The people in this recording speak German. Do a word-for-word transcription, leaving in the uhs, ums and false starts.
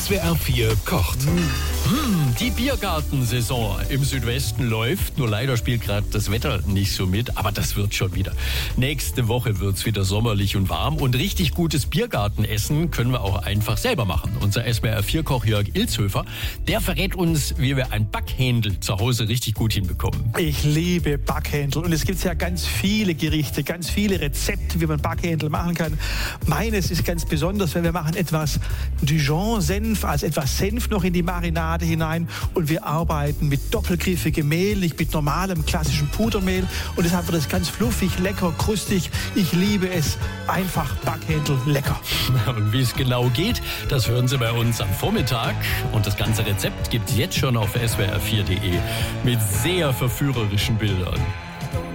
S W R vier kocht. Mmh, die Biergartensaison im Südwesten läuft. Nur leider spielt gerade das Wetter nicht so mit. Aber das wird schon wieder. Nächste Woche wird's wieder sommerlich und warm. Und richtig gutes Biergartenessen können wir auch einfach selber machen. Unser S W R vier Koch Jörg Ilzhöfer, der verrät uns, wie wir ein Backhändel zu Hause richtig gut hinbekommen. Ich liebe Backhändel. Und es gibt ja ganz viele Gerichte, ganz viele Rezepte, wie man Backhändel machen kann. Meines ist ganz besonders, wenn wir machen etwas Dijon-Senf, also etwas Senf noch in die Marinade hinein, und wir arbeiten mit doppelgriffigem Mehl, nicht mit normalem klassischem Pudermehl, und deshalb wird es ganz fluffig, lecker, krustig. Ich liebe es. Einfach Backhändel lecker. Und wie es genau geht, das hören Sie bei uns am Vormittag. Und das ganze Rezept gibt es jetzt schon auf S W R vier punkt de mit sehr verführerischen Bildern.